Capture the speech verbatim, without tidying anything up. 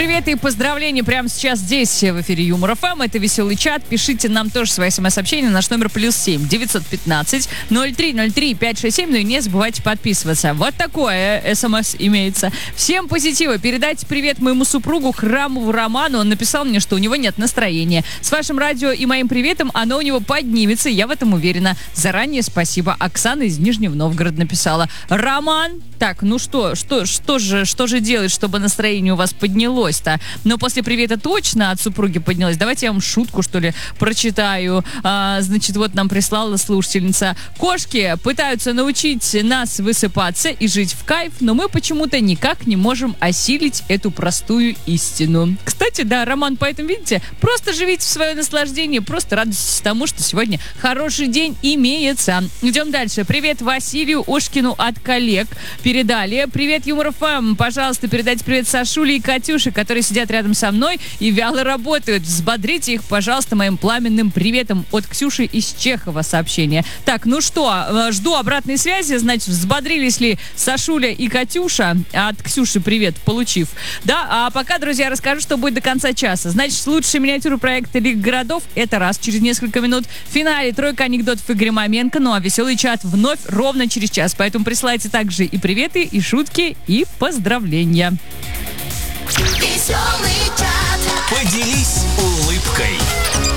привет и поздравления прямо сейчас здесь, в эфире Юмор ФМ. Это «Веселый чат». Пишите нам тоже свои смс-сообщения на наш номер плюс семь девятьсот пятнадцать ноль три ноль три пять шесть семь. Ну и не забывайте подписываться. Вот такое смс имеется. Всем позитива. Передайте привет моему супругу Храмову Роману. Он написал мне, что у него нет настроения. С вашим радио и моим приветом оно у него поднимется. Я в этом уверена. Заранее спасибо. Оксана из Нижнего Новгорода написала. Роман, так, ну что, что, что же, что же делать, чтобы настроение у вас поднялось-то? Но после привета точно от супруги поднялось. Давайте я вам шутку, что ли, прочитаю. А, значит, вот нам прислала слушательница. Кошки пытаются научить нас высыпаться и жить в кайф, но мы почему-то никак не можем осилить эту простую истину. Кстати, да, Роман, поэтому, видите, просто живите в свое наслаждение, просто радуйтесь тому, что сегодня хороший день имеется. Идем дальше. Привет Василию Ушкину от коллег. Передали. Привет, Юмор ФМ. Пожалуйста, передайте привет Сашуле и Катюше, которые сидят рядом со мной и вяло работают. Взбодрите их, пожалуйста, моим пламенным приветом от Ксюши из Чехова сообщение. Так, ну что, жду обратной связи. Значит, взбодрились ли Сашуля и Катюша? От Ксюши привет получив. Да, а пока, друзья, расскажу, что будет до конца часа. Значит, лучшие миниатюры проекта Лига городов — это раз, через несколько минут. В финале тройка анекдотов Игоря Маменко. Ну а веселый чат вновь ровно через час. Поэтому присылайте также и привет, и шутки, и поздравления. Веселый чат. Поделись улыбкой.